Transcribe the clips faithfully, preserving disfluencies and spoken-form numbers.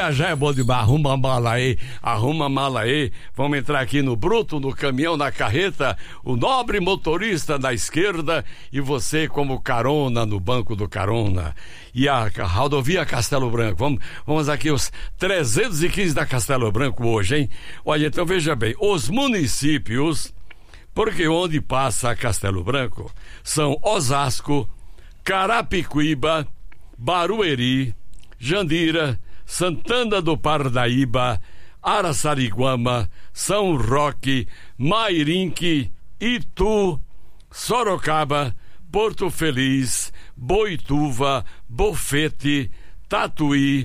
Já é bom demais, arruma a mala aí, arruma a mala aí, vamos entrar aqui no bruto, no caminhão, na carreta, o nobre motorista da esquerda e você como carona no banco do carona. E a rodovia Castelo Branco, vamos, vamos aqui os trezentos e quinze da Castelo Branco hoje, hein? Olha, então veja bem, os municípios, porque onde passa Castelo Branco, são Osasco, Carapicuíba, Barueri, Jandira, Santana do Parnaíba, Araçariguama, São Roque, Mairinque, Itu, Sorocaba, Porto Feliz, Boituva, Bofete, Tatuí,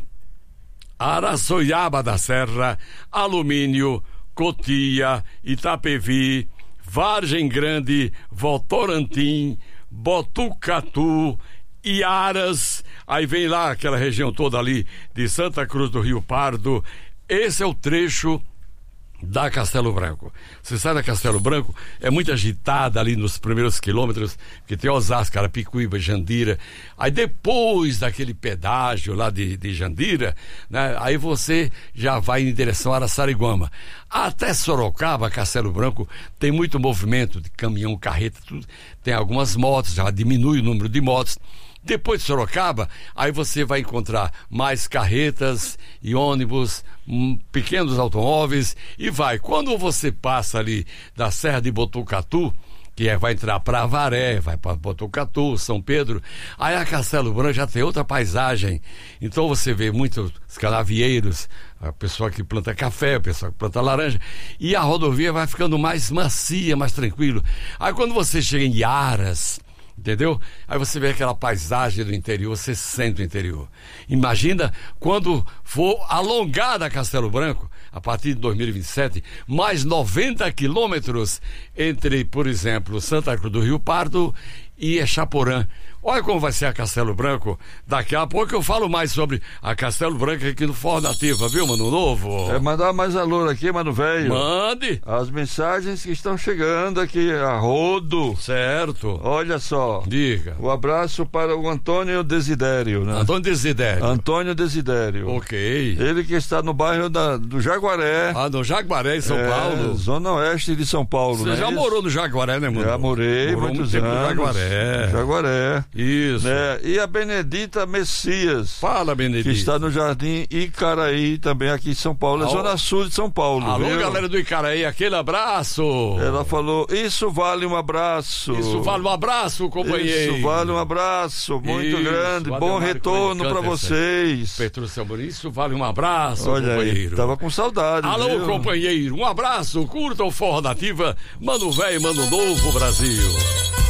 Araçoiaba da Serra, Alumínio, Cotia, Itapevi, Vargem Grande, Votorantim, Botucatu, Iaras, aí vem lá aquela região toda ali de Santa Cruz do Rio Pardo. Esse é o trecho da Castelo Branco. Você sai da Castelo Branco, é muito agitada ali nos primeiros quilômetros, que tem Osasco, Carapicuíba, Jandira. Aí depois daquele pedágio lá de, de Jandira, né, aí você já vai em direção a Araçariguama. Até Sorocaba, Castelo Branco, tem muito movimento de caminhão, carreta, tudo. Tem algumas motos, já diminui o número de motos. Depois de Sorocaba, aí você vai encontrar mais carretas e ônibus, hum, pequenos automóveis e vai. Quando você passa ali da Serra de Botucatu, que é, vai entrar para Avaré, vai para Botucatu, São Pedro, aí a Castelo Branco já tem outra paisagem. Então você vê muitos canavieiros, a pessoa que planta café, a pessoa que planta laranja, e a rodovia vai ficando mais macia, mais tranquilo. Aí quando você chega em Iaras, entendeu? Aí você vê aquela paisagem do interior, você sente o interior. Imagina quando for alongada a Castelo Branco, a partir de dois mil e vinte e sete, mais noventa quilômetros entre, por exemplo, Santa Cruz do Rio Pardo e Echaporã. Olha como vai ser a Castelo Branco. Daqui a pouco eu falo mais sobre a Castelo Branco aqui no Forró Nativa, viu, Mano Novo? É mandar mais alô aqui, Mano Velho. Mande. As mensagens que estão chegando aqui a rodo. Certo. Olha só. Diga. O abraço para o Antônio Desidério, né? Antônio Desidério. Antônio Desidério. Ok. Ele que está no bairro da, do Jaguaré. Ah, no Jaguaré, em São é, Paulo. Zona Oeste de São Paulo, Você né? já Isso? morou no Jaguaré, né, mano? Já morei, morou muitos muito tempo anos. no Jaguaré. Jaguaré. Isso. É, e a Benedita Messias. Fala, Benedita. Que está no Jardim Icaraí, também aqui em São Paulo, é Zona Sul de São Paulo. Alô, viu? galera do Icaraí, aquele abraço. Ela falou, isso vale um abraço. Isso vale um abraço, companheiro. Isso vale um abraço, muito Isso, grande, Ademar bom retorno para vocês. Petrúcio, isso vale um abraço, olha companheiro. Aí, tava com saudade. Alô, viu? companheiro, um abraço, curta o Forró Nativa, Mano Velho, Mano Novo, Brasil.